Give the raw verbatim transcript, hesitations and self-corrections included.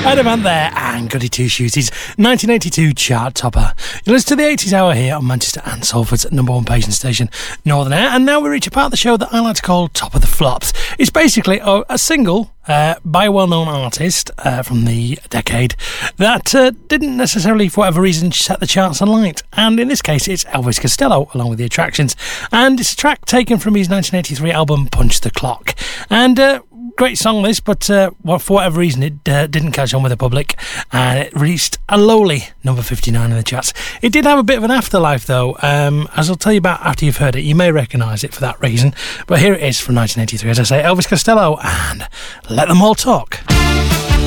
Edamant there and Goody Two Shoes, his nineteen eighty-two chart topper. You listen to the eighties Hour here on Manchester and Salford's number one patient station, Northern Air, and now we reach a part of the show that I like to call Top of the Flops. It's basically a, a single uh, by a well-known artist uh, from the decade that uh, didn't necessarily, for whatever reason, set the charts alight. And in this case, it's Elvis Costello, along with the Attractions, and it's a track taken from his nineteen eighty-three album Punch the Clock. And uh, great song this, but uh, well, for whatever reason it uh, didn't catch on with the public, and it reached a lowly number fifty-nine in the charts. It did have a bit of an afterlife though, um, as I'll tell you about after you've heard it. You may recognise it for that reason, but here it is from nineteen eighty-three, as I say, Elvis Costello and Let Them All Talk.